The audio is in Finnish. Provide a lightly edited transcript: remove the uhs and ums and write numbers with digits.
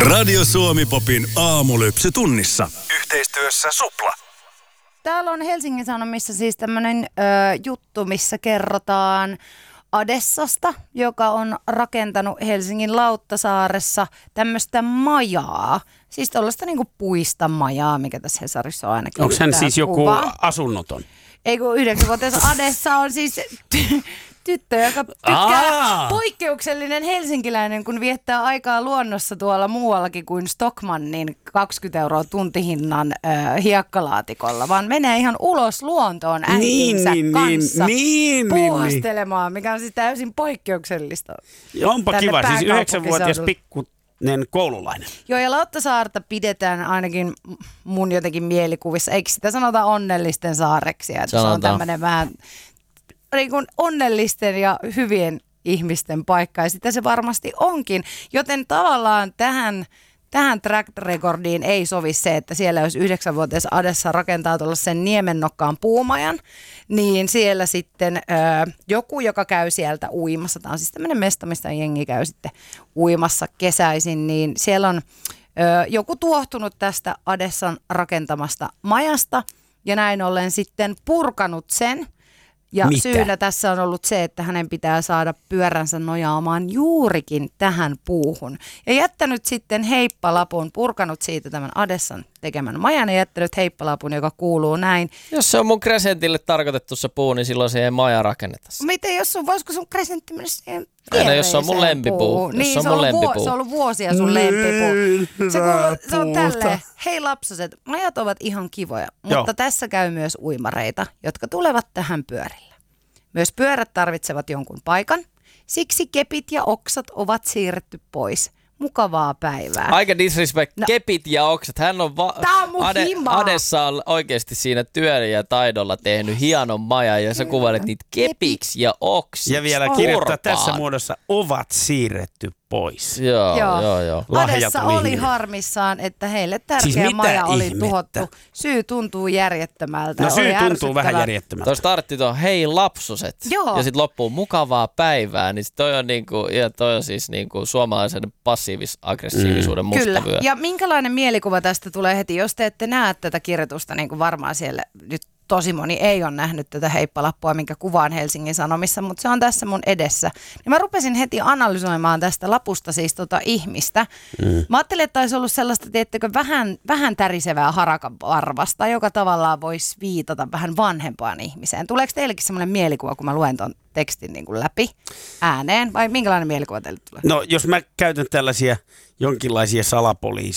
Radio Suomi Popin aamulypsy tunnissa. Yhteistyössä Supla. Täällä on Helsingin Sanomissa siis tämmöinen juttu, missä kerrotaan Adessasta, joka on rakentanut Helsingin Lauttasaaressa tämmöistä majaa. Siis tuollaista niinku puista majaa, mikä tässä Hesarissa on ainakin. Onko hän siis joku asunnoton? Ei kun 9-vuotias Adessa on siis tyttö, joka tykkää poikkeuksellinen helsinkiläinen, kun viettää aikaa luonnossa tuolla muuallakin kuin Stockmannin 20 € tuntihinnan hiekkalaatikolla, vaan menee ihan ulos luontoon äitinsä kanssa puuhastelemaan, mikä on siis täysin poikkeuksellista. Onpa kiva, siis 9-vuotias pikkunen koululainen. Joo, ja Lauttasaarta pidetään ainakin mun jotenkin mielikuvissa, eikö sitä sanota onnellisten saareksi, että se on tämmöinen vähän niin kuin onnellisten ja hyvien ihmisten paikka, ja sitä se varmasti onkin. Joten tavallaan tähän track recordiin ei sovi se, että siellä jos 9-vuotias Adessa rakentaa tuollaisen niemennokkaan puumajan, niin siellä sitten joku, joka käy sieltä uimassa, tämä on siis tämmöinen mesta, mistä jengi käy sitten uimassa kesäisin, niin siellä on joku tuohtunut tästä Adessan rakentamasta majasta, ja näin ollen sitten purkanut sen. Ja syynä tässä on ollut se, että hänen pitää saada pyöränsä nojaamaan juurikin tähän puuhun. Ja jättänyt sitten heippalapun, purkanut siitä tämän Adessan tekemän majan ja jättänyt heippalapun, joka kuuluu näin. Jos se on mun kresentille tarkoitettu se puu, niin silloin siihen maja rakennetaan. Miten voisiko sun kresentti mennä siihen aina jos se on mun lempipuu. Niin, se on ollut vuosia sun lempipuu. Se on tälleen. Hei lapsoset, majat ovat ihan kivoja, mutta tässä käy myös uimareita, jotka tulevat tähän pyörillä. Myös pyörät tarvitsevat jonkun paikan, siksi kepit ja oksat ovat siirretty pois. Mukavaa päivää. Aika disrespect. No. Kepit ja oksat. Hän on Adessa on oikeasti siinä työllä ja taidolla tehnyt hienon majan ja sä kuvailet niitä kepiksi ja oksiksi. Ja vielä kirjoittaa tässä muodossa ovat siirretty pois. Joo. Adessa oli harmissaan, että heille tärkeä siis maja oli tuhottu. Syy tuntuu järjettömältä. No syy tuntuu vähän järjettömältä. Tuo startti tuon hei lapsuset ja sitten loppuu mukavaa päivää, niin toi on siis niinku suomalaisen passiivis-aggressiivisuuden musta vyö. Ja minkälainen mielikuva tästä tulee heti, jos te ette näe tätä kirjoitusta, niin kuin varmaan siellä nyt tosi moni ei ole nähnyt tätä heippalappua, minkä kuvaan Helsingin Sanomissa, mutta se on tässä mun edessä. Niin mä rupesin heti analysoimaan tästä lapusta siis ihmistä. Mä ajattelin, että olisi ollut sellaista, tiettäkö, vähän tärisevää harakanvarvasta, joka tavallaan voisi viitata vähän vanhempaan ihmiseen. Tuleeko teillekin semmoinen mielikuva, kun mä luen ton tekstin niin kuin läpi ääneen, vai minkälainen mielikuva teille tulee? No, jos mä käytän tällaisia jonkinlaisia